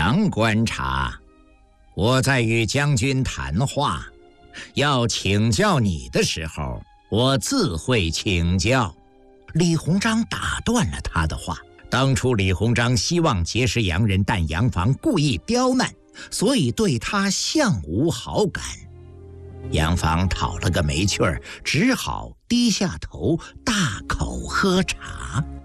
常观察。我在与将军谈话，要请教你的时候，我自会请教。”李鸿章打断了他的话。当初李鸿章希望结识洋人，但杨防故意刁难，所以对他相无好感。杨防讨了个没趣儿，只好低下头大口喝茶。